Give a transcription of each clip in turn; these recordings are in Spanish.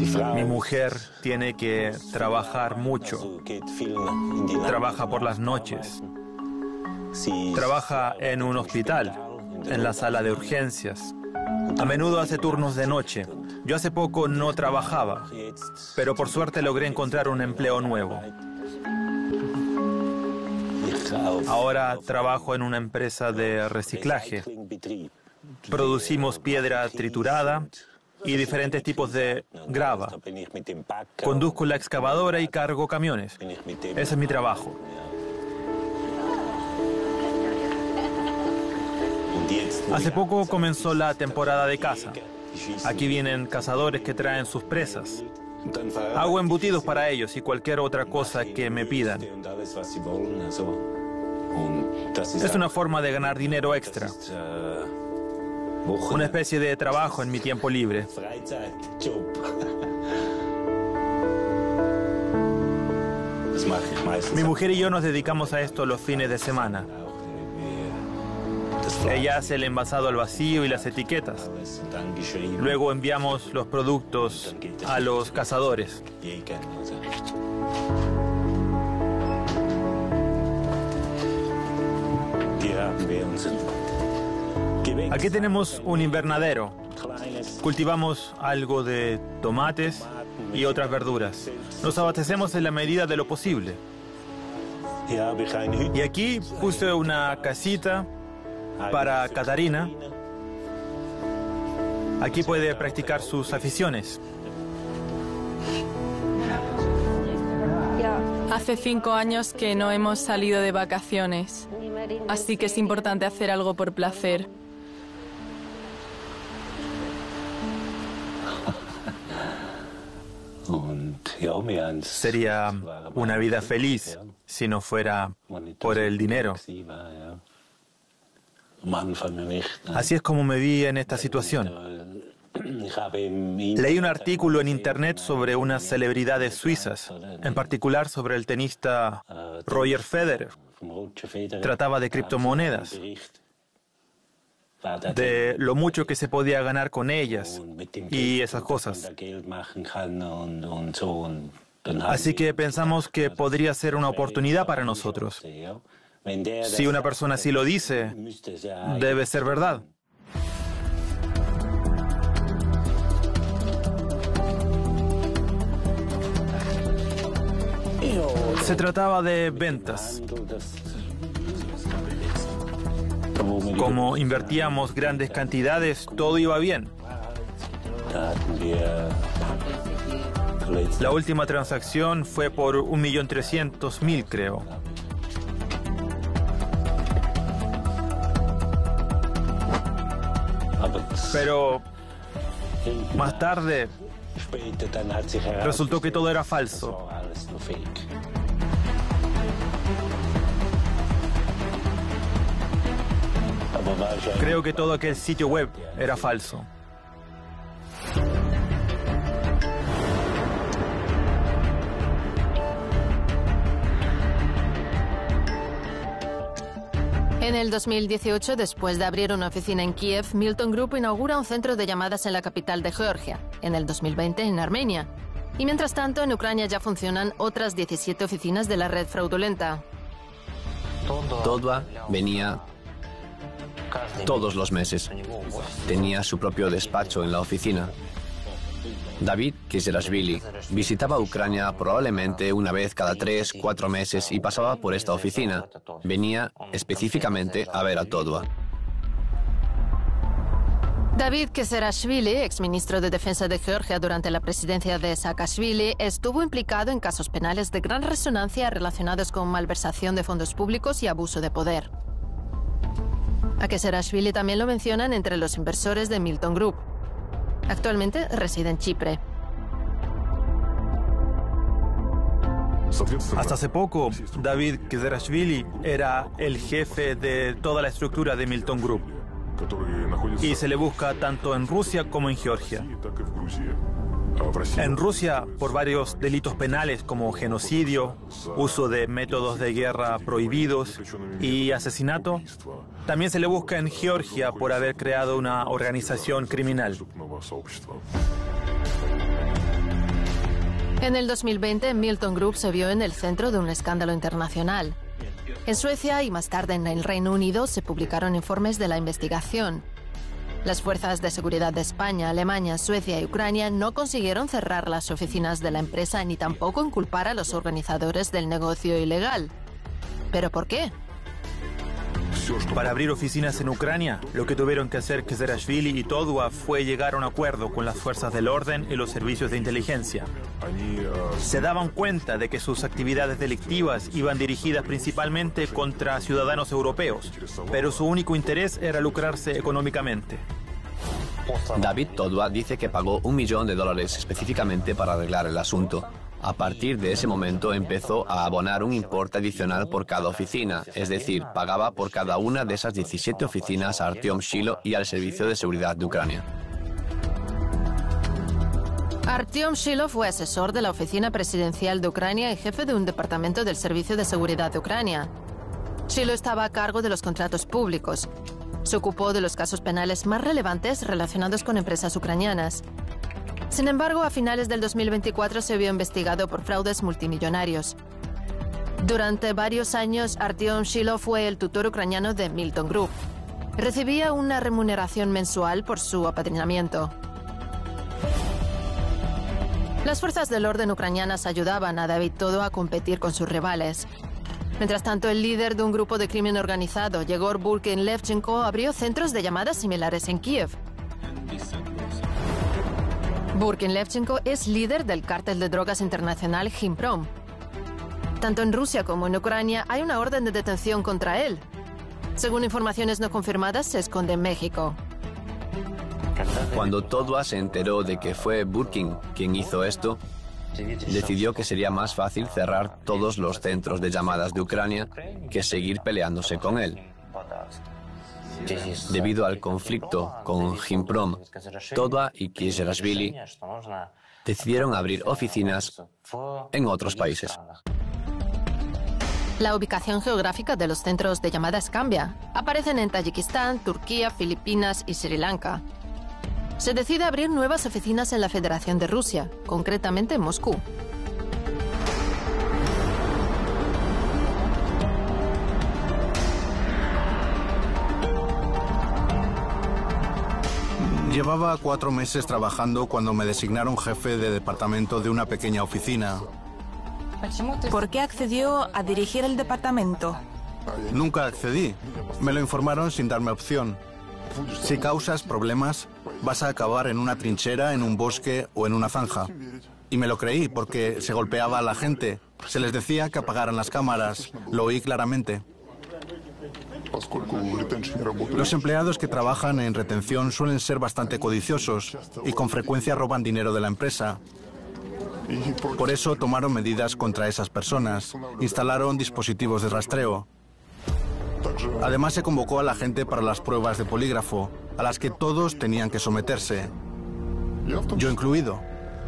Mi mujer tiene que trabajar mucho. Trabaja por las noches. Trabaja en un hospital, en la sala de urgencias. A menudo hace turnos de noche. Yo hace poco no trabajaba, pero por suerte logré encontrar un empleo nuevo. Ahora trabajo en una empresa de reciclaje. Producimos piedra triturada y diferentes tipos de grava. Conduzco la excavadora y cargo camiones. Ese es mi trabajo. Hace poco comenzó la temporada de caza. Aquí vienen cazadores que traen sus presas. Hago embutidos para ellos y cualquier otra cosa que me pidan. Es una forma de ganar dinero extra. Una especie de trabajo en mi tiempo libre. Mi mujer y yo nos dedicamos a esto los fines de semana. Ella hace el envasado al vacío y las etiquetas. Luego enviamos los productos a los cazadores. Aquí tenemos un invernadero. Cultivamos algo de tomates y otras verduras. Nos abastecemos en la medida de lo posible. Y aquí puse una casita para Catarina. Aquí puede practicar sus aficiones. Hace 5 años que no hemos salido de vacaciones, así que es importante hacer algo por placer. Sería una vida feliz si no fuera por el dinero. Así es como me vi en esta situación. Leí un artículo en internet sobre unas celebridades suizas, en particular sobre el tenista Roger Federer. Trataba de criptomonedas, de lo mucho que se podía ganar con ellas y esas cosas. Así que pensamos que podría ser una oportunidad para nosotros. Si una persona así lo dice, debe ser verdad. Se trataba de ventas. Como invertíamos grandes cantidades, todo iba bien. La última transacción fue por 1.300.000, creo. Pero más tarde resultó que todo era falso. Creo que todo aquel sitio web era falso. En el 2018, después de abrir una oficina en Kiev, Milton Group inaugura un centro de llamadas en la capital de Georgia. En el 2020, en Armenia. Y mientras tanto, en Ucrania ya funcionan otras 17 oficinas de la red fraudulenta. Todva venía todos los meses. Tenía su propio despacho en la oficina. David Kizerashvili visitaba Ucrania probablemente una vez cada 3-4 meses y pasaba por esta oficina. Venía específicamente a ver a Todva. David Kizerashvili, exministro de Defensa de Georgia durante la presidencia de Saakashvili, estuvo implicado en casos penales de gran resonancia relacionados con malversación de fondos públicos y abuso de poder. A Kizerashvili también lo mencionan entre los inversores de Milton Group. Actualmente reside en Chipre. Hasta hace poco, David Kizerashvili era el jefe de toda la estructura de Milton Group. Y se le busca tanto en Rusia como en Georgia. En Rusia, por varios delitos penales como genocidio, uso de métodos de guerra prohibidos y asesinato. También se le busca en Georgia por haber creado una organización criminal. En el 2020, Milton Group se vio en el centro de un escándalo internacional. En Suecia y más tarde en el Reino Unido se publicaron informes de la investigación. Las fuerzas de seguridad de España, Alemania, Suecia y Ucrania no consiguieron cerrar las oficinas de la empresa ni tampoco inculpar a los organizadores del negocio ilegal. ¿Pero por qué? Para abrir oficinas en Ucrania, lo que tuvieron que hacer Kezerashvili y Todua fue llegar a un acuerdo con las fuerzas del orden y los servicios de inteligencia. Se daban cuenta de que sus actividades delictivas iban dirigidas principalmente contra ciudadanos europeos, pero su único interés era lucrarse económicamente. David Todua dice que pagó $1 millón específicamente para arreglar el asunto. A partir de ese momento empezó a abonar un importe adicional por cada oficina, es decir, pagaba por cada una de esas 17 oficinas a Artyom Shilo y al Servicio de Seguridad de Ucrania. Artyom Shilo fue asesor de la Oficina Presidencial de Ucrania y jefe de un departamento del Servicio de Seguridad de Ucrania. Shilo estaba a cargo de los contratos públicos. Se ocupó de los casos penales más relevantes relacionados con empresas ucranianas. Sin embargo, a finales del 2024 se vio investigado por fraudes multimillonarios. Durante varios años, Artyom Shilo fue el tutor ucraniano de Milton Group. Recibía una remuneración mensual por su apadrinamiento. Las fuerzas del orden ucranianas ayudaban a David Todua a competir con sus rivales. Mientras tanto, el líder de un grupo de crimen organizado, Yegor Burkin-Levchenko, abrió centros de llamadas similares en Kiev. Burkin-Levchenko es líder del cártel de drogas internacional Gazprom. Tanto en Rusia como en Ucrania hay una orden de detención contra él. Según informaciones no confirmadas, se esconde en México. Cuando Todua se enteró de que fue Burkin quien hizo esto, decidió que sería más fácil cerrar todos los centros de llamadas de Ucrania que seguir peleándose con él. Debido al conflicto con Gazprom, Todua y Kezerashvili decidieron abrir oficinas en otros países. La ubicación geográfica de los centros de llamadas cambia. Aparecen en Tayikistán, Turquía, Filipinas y Sri Lanka. Se decide abrir nuevas oficinas en la Federación de Rusia, concretamente en Moscú. Llevaba 4 meses trabajando cuando me designaron jefe de departamento de una pequeña oficina. ¿Por qué accedió a dirigir el departamento? Nunca accedí. Me lo informaron sin darme opción. Si causas problemas, vas a acabar en una trinchera, en un bosque o en una zanja. Y me lo creí porque se golpeaba a la gente. Se les decía que apagaran las cámaras. Lo oí claramente. Los empleados que trabajan en retención suelen ser bastante codiciosos y con frecuencia roban dinero de la empresa. Por eso tomaron medidas contra esas personas. Instalaron dispositivos de rastreo. Además, se convocó a la gente para las pruebas de polígrafo, a las que todos tenían que someterse, yo incluido.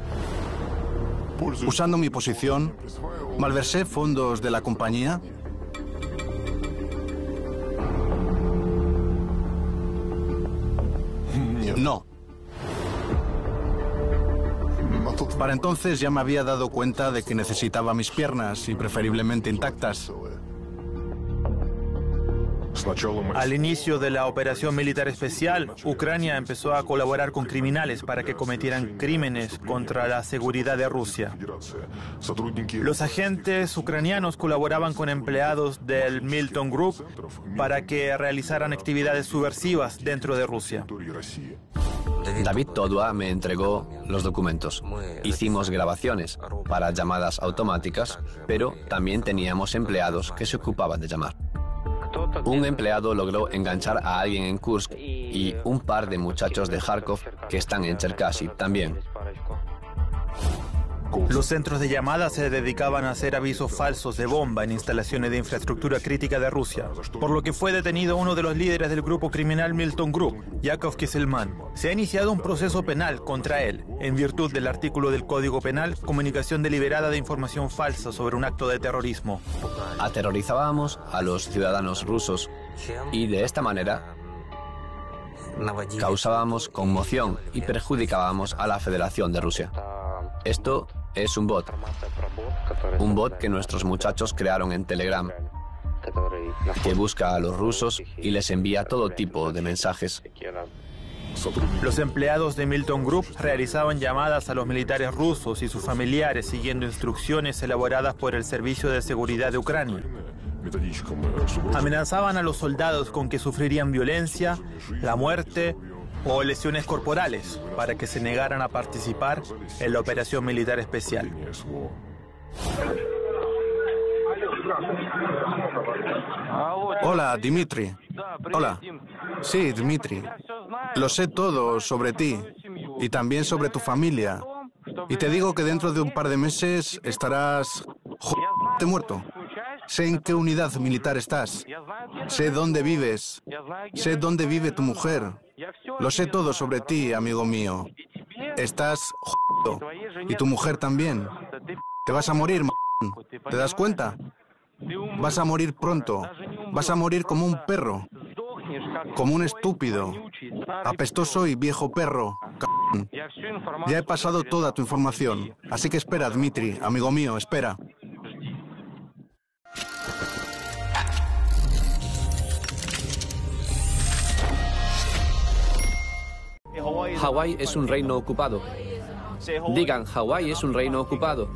Usando mi posición, malversé fondos de la compañía. No. Para entonces ya me había dado cuenta de que necesitaba mis piernas y preferiblemente intactas. Al inicio de la operación militar especial, Ucrania empezó a colaborar con criminales para que cometieran crímenes contra la seguridad de Rusia. Los agentes ucranianos colaboraban con empleados del Milton Group para que realizaran actividades subversivas dentro de Rusia. David Todua me entregó los documentos. Hicimos grabaciones para llamadas automáticas, pero también teníamos empleados que se ocupaban de llamar. Un empleado logró enganchar a alguien en Kursk y un par de muchachos de Kharkov que están en Cherkasy también. Los centros de llamada se dedicaban a hacer avisos falsos de bomba en instalaciones de infraestructura crítica de Rusia, por lo que fue detenido uno de los líderes del grupo criminal Milton Group, Yakov Kesselman. Se ha iniciado un proceso penal contra él, en virtud del artículo del Código Penal, comunicación deliberada de información falsa sobre un acto de terrorismo. Aterrorizábamos a los ciudadanos rusos y de esta manera Causábamos conmoción y perjudicábamos a la Federación de Rusia. Esto es un bot que nuestros muchachos crearon en Telegram, que busca a los rusos y les envía todo tipo de mensajes. Los empleados de Milton Group realizaban llamadas a los militares rusos y sus familiares siguiendo instrucciones elaboradas por el Servicio de Seguridad de Ucrania. Amenazaban a los soldados con que sufrirían violencia, la muerte o lesiones corporales para que se negaran a participar en la operación militar especial. Hola, Dmitry. Hola. Sí, Dmitry. Lo sé todo sobre ti y también sobre tu familia. Y te digo que dentro de un par de meses estarás muerto. Sé en qué unidad militar estás. Sé dónde vives. Sé dónde vive tu mujer. Lo sé todo sobre ti, amigo mío. Estás y tu mujer también. Te vas a morir, ¿te das cuenta? Vas a morir pronto. Vas a morir como un perro. Como un estúpido. Apestoso y viejo perro. Ya he pasado toda tu información. Así que espera, Dmitry, amigo mío, espera. Hawái es un reino ocupado. Digan, Hawái es un reino ocupado.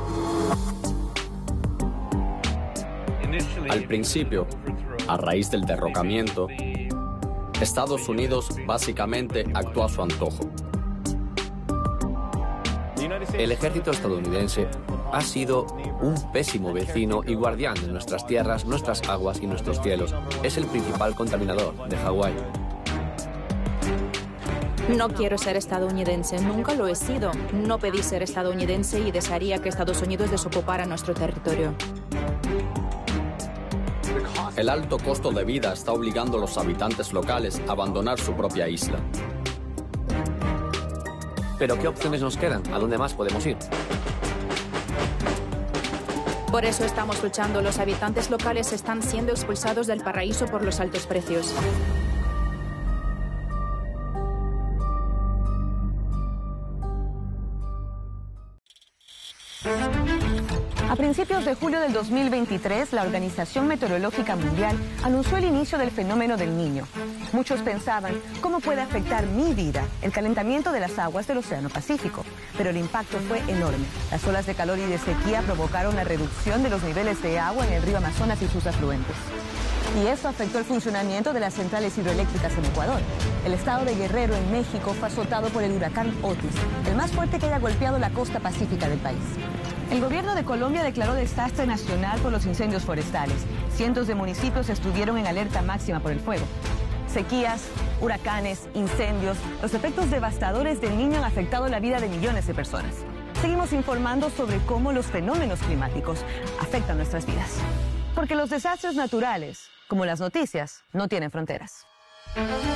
Al principio, a raíz del derrocamiento, Estados Unidos básicamente actuó a su antojo. El ejército estadounidense ha sido un pésimo vecino y guardián de nuestras tierras, nuestras aguas y nuestros cielos. Es el principal contaminador de Hawái. No quiero ser estadounidense, nunca lo he sido. No pedí ser estadounidense y desearía que Estados Unidos desocupara nuestro territorio. El alto costo de vida está obligando a los habitantes locales a abandonar su propia isla. ¿Pero qué opciones nos quedan? ¿A dónde más podemos ir? Por eso estamos luchando. Los habitantes locales están siendo expulsados del paraíso por los altos precios. A principios de julio del 2023, la Organización Meteorológica Mundial anunció el inicio del fenómeno del Niño. Muchos pensaban, ¿cómo puede afectar mi vida el calentamiento de las aguas del Océano Pacífico? Pero el impacto fue enorme. Las olas de calor y de sequía provocaron la reducción de los niveles de agua en el río Amazonas y sus afluentes. Y eso afectó el funcionamiento de las centrales hidroeléctricas en Ecuador. El estado de Guerrero, en México, fue azotado por el huracán Otis, el más fuerte que haya golpeado la costa pacífica del país. El gobierno de Colombia declaró desastre nacional por los incendios forestales. Cientos de municipios estuvieron en alerta máxima por el fuego. Sequías, huracanes, incendios, los efectos devastadores del Niño han afectado la vida de millones de personas. Seguimos informando sobre cómo los fenómenos climáticos afectan nuestras vidas. Porque los desastres naturales, como las noticias, no tienen fronteras.